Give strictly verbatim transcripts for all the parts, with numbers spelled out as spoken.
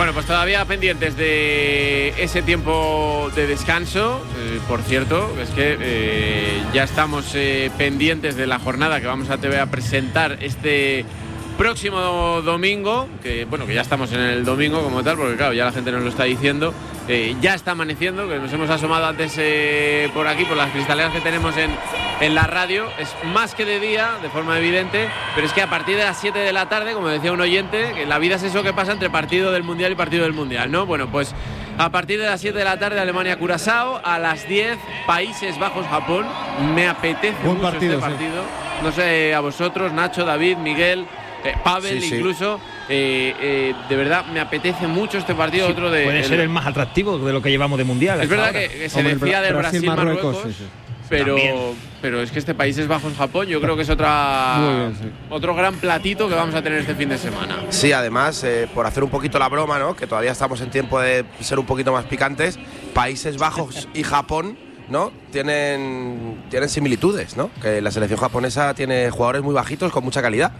Bueno, pues todavía pendientes de ese tiempo de descanso. Eh, por cierto, es que eh, ya estamos eh, pendientes de la jornada que vamos a, te voy a presentar este próximo domingo, que bueno, que ya estamos en el domingo como tal, porque claro, ya la gente nos lo está diciendo. Eh, ya está amaneciendo, que nos hemos asomado antes eh, por aquí, por las cristaleras que tenemos en, en la radio. Es más que de día, de forma evidente, pero es que a partir de las siete de la tarde, como decía un oyente, que la vida es eso que pasa entre partido del Mundial y partido del Mundial, ¿no? Bueno, pues a partir de las siete de la tarde, Alemania-Curazao, a las diez, Países Bajos-Japón. Me apetece Buen mucho partido, este sí. partido. No sé, a vosotros, Nacho, David, Miguel, eh, Pavel, Sí, sí. incluso. Eh, eh, de verdad, me apetece mucho este partido. Sí, otro de, puede el- ser el más atractivo de lo que llevamos de mundial. Es hasta verdad ahora. que, que se Hombre, decía Bra- del Brasil, Brasil-Marruecos, Marruecos, sí, sí. pero, También. pero es que este Países Bajos-Japón yo creo que es otra Muy bien, sí. otro gran platito que vamos a tener este fin de semana. Sí, además, eh, por hacer un poquito la broma, ¿no? Que todavía estamos en tiempo de ser un poquito más picantes, Países Bajos y Japón, ¿no? Tienen, tienen similitudes, ¿no? Que la selección japonesa tiene jugadores muy bajitos con mucha calidad.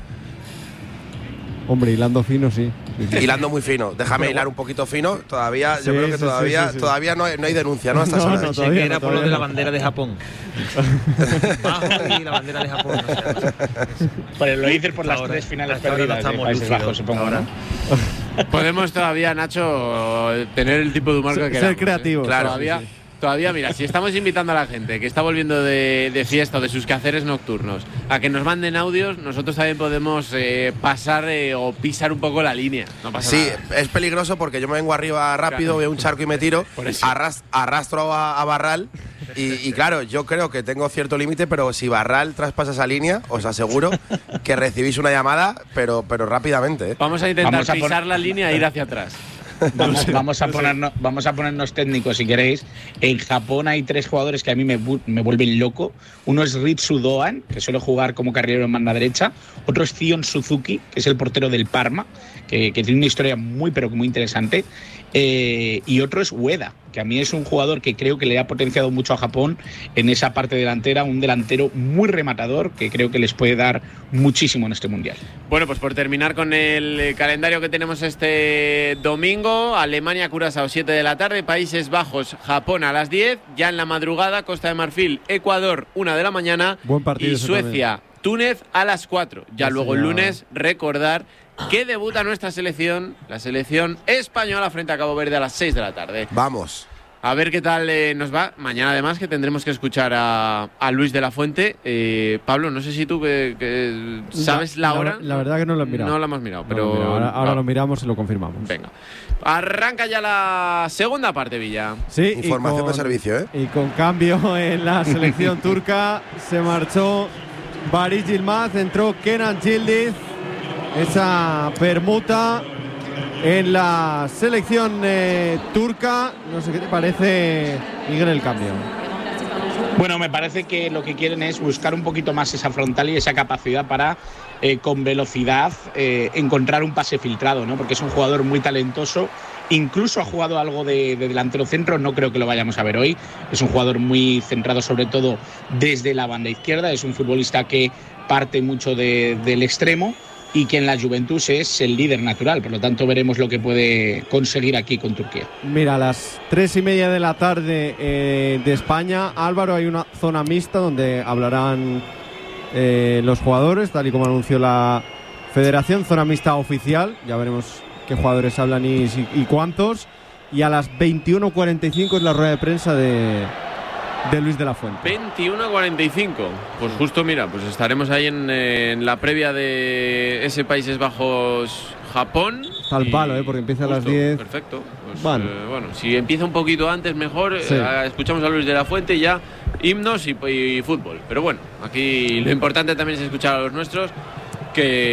Hombre, hilando fino, sí. sí, sí. Hilando muy fino. Déjame hilar un poquito fino. Todavía, Sí, yo creo que sí, todavía, sí, sí, sí. todavía no hay, no hay denuncia, ¿no? A estas No, horas. no, Pensé todavía que era no, por lo de todavía la no. bandera de Japón. Bajo y la bandera de Japón. No sé, no sé. Pero lo dices por las Ahora- tres finales hasta ahora no perdidas de estamos Países lúcidos. Bajos, supongo, Ahora. ¿no? Podemos todavía, Nacho, tener el tipo de humor que Ser- queramos. ser creativos, ¿eh? claro, Todavía, sí, sí. todavía, mira, si estamos invitando a la gente que está volviendo de, de fiesta o de sus quehaceres nocturnos a que nos manden audios, nosotros también podemos eh, pasar eh, o pisar un poco la línea. No pasa Sí, nada. es peligroso porque yo me vengo arriba rápido, Claro. veo un charco y me tiro, Por eso. arras- arrastro a, a Barral y, y claro, yo creo que tengo cierto límite, pero si Barral traspasa esa línea, os aseguro que recibís una llamada, pero, pero rápidamente, ¿eh? Vamos a intentar Vamos a pisar pon- la línea e ir hacia atrás. Vamos, vamos, a ponernos, vamos a ponernos técnicos si queréis. En Japón hay tres jugadores que a mí me, vu- me vuelven loco. Uno es Ritsu Doan, que suele jugar como carrilero en banda derecha. Otro es Zion Suzuki, que es el portero del Parma, que, que tiene una historia muy pero que muy interesante. Eh, y otro es Ueda, que a mí es un jugador que creo que le ha potenciado mucho a Japón en esa parte delantera, un delantero muy rematador que creo que les puede dar muchísimo en este mundial. Bueno, pues por terminar con el eh, calendario que tenemos este domingo, Alemania-Curazao siete de la tarde, Países Bajos-Japón a las diez, ya en la madrugada, Costa de Marfil-Ecuador una de la mañana Buen partido y ese Suecia-Túnez a las cuatro. Ya Sí, luego el señor. lunes recordar que debuta nuestra selección, la selección española frente a Cabo Verde a las seis de la tarde. Vamos. A ver qué tal eh, nos va. Mañana además que tendremos que escuchar a, a Luis de la Fuente. Eh, Pablo, no sé si tú que, que sabes la, La- hora. la verdad que no lo he mirado. No la hemos mirado, No pero lo miro, ahora ahora ah, lo miramos y lo confirmamos. venga. Arranca ya la segunda parte, Villa. Sí, y Información con- de servicio, ¿eh? Y con cambio en la selección turca se marchó Barış Yilmaz, entró Kenan Yildiz. Esa permuta en la selección eh, turca. No sé qué te parece, Miguel, el cambio. Bueno, me parece que lo que quieren es buscar un poquito más esa frontal y esa capacidad para, eh, con velocidad, eh, encontrar un pase filtrado, ¿no? Porque es un jugador muy talentoso. Incluso ha jugado algo de, de delantero centro, no creo que lo vayamos a ver hoy. Es un jugador muy centrado sobre todo desde la banda izquierda. Es un futbolista que parte mucho de- del extremo y que en la Juventus es el líder natural. Por lo tanto, veremos lo que puede conseguir aquí con Turquía. Mira, a las tres y media de la tarde eh, de España, Álvaro, hay una zona mixta donde hablarán eh, los jugadores, tal y como anunció la Federación, zona mixta oficial. Ya veremos qué jugadores hablan y, y cuántos. Y a las veintiuno cuarenta y cinco es la rueda de prensa de, de Luis de la Fuente. veintiuno a cuarenta y cinco. Pues justo, mira, pues estaremos ahí en, eh, en la previa de ese Países Bajos Japón. Tal Y palo, ¿eh? Porque empieza a las justo, diez. Perfecto. Pues, Bueno. eh, bueno, si empieza un poquito antes, mejor. Sí. Eh, escuchamos a Luis de la Fuente y ya himnos y, y fútbol. Pero bueno, aquí lo importante también es escuchar a los nuestros, que